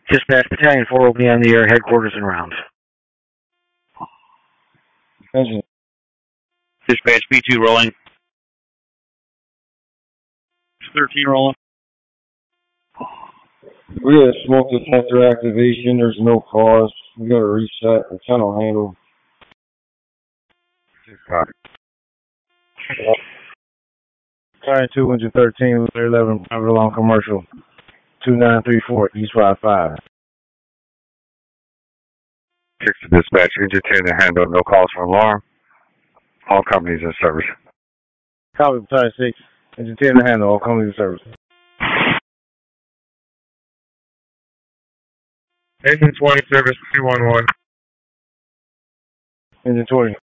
Dispatch Battalion 4 will be on the air, headquarters and rounds. Engine. Dispatch B2 rolling. 13 rolling. We got a smoke detector activation. There's no cause. We got to reset the tunnel handle. Got it. Battalion 2, Engine 13, 11, private along commercial. 2934, East 55. 6 to dispatch, engine 10 to handle, no calls for alarm. All companies in service. Copy, Battalion 6, Engine 10 to handle, all companies in service. Engine 20, service 211. Engine 20.